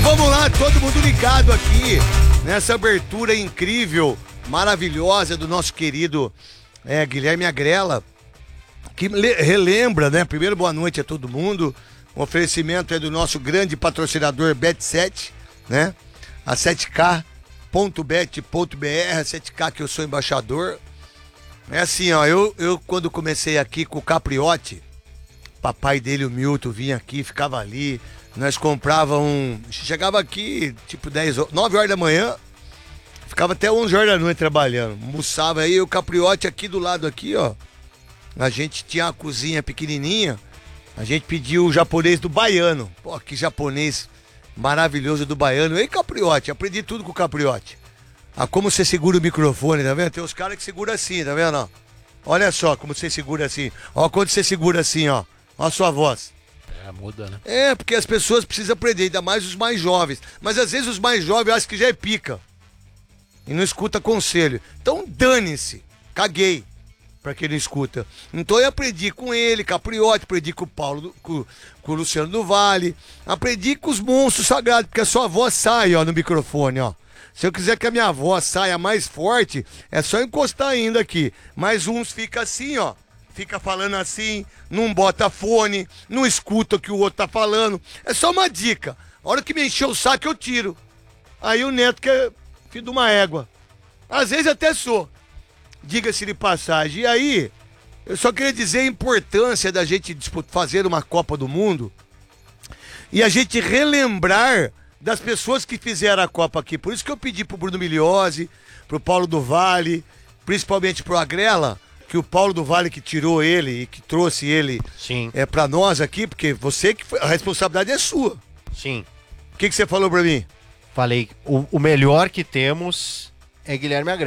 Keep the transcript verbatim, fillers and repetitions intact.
vamos lá, todo mundo ligado aqui nessa abertura incrível, maravilhosa do nosso querido é, Guilherme Agrela, que relembra, né? Primeiro, boa noite a todo mundo. O oferecimento é do nosso grande patrocinador Bet sete, né? A sete K ponto bet ponto b r, a sete K que eu sou embaixador. É assim, ó, eu, eu quando comecei aqui com o Capriotti, papai dele, o Milton, vinha aqui, ficava ali, nós comprava um... Chegava aqui, tipo dez, nove horas da manhã, ficava até onze horas da noite trabalhando. Almoçava aí, o Capriotti aqui do lado aqui, ó. A gente tinha uma cozinha pequenininha, a gente pediu o japonês do baiano. Pô, que japonês maravilhoso do baiano. Ei, Capriotti, aprendi tudo com o Capriotti. Ah, como você segura o microfone, tá vendo? Tem uns caras que seguram assim, tá vendo? Ó? Olha só como você segura assim. Ó, quando você segura assim, ó. Ó a sua voz. É, muda, né? É, porque as pessoas precisam aprender, ainda mais os mais jovens. Mas às vezes os mais jovens acham que já é pica. E não escuta conselho. Então dane-se. Caguei. Pra quem não escuta. Então eu aprendi com ele, Capriotti, aprendi com o Paulo, com, com o Luciano do Vale. Aprendi com os monstros sagrados, porque a sua voz sai, ó, no microfone, ó. Se eu quiser que a minha voz saia mais forte, é só encostar ainda aqui. Mas uns fica assim, ó. Fica falando assim, não bota fone, não escuta o que o outro tá falando. É só uma dica. A hora que me encher o saco, eu tiro. Aí o Neto que é filho de uma égua. Às vezes até sou. Diga-se de passagem. E aí, eu só queria dizer a importância da gente disputar, fazer uma Copa do Mundo e a gente relembrar das pessoas que fizeram a Copa aqui. Por isso que eu pedi pro Bruno Migliozzi, pro Paulo do Vale, principalmente pro Agrela, que o Paulo do Vale que tirou ele e que trouxe ele Sim. é, pra nós aqui, porque você que foi, a responsabilidade é sua. Sim. O que, que você falou pra mim? Falei, o, o melhor que temos é Guilherme Agrela.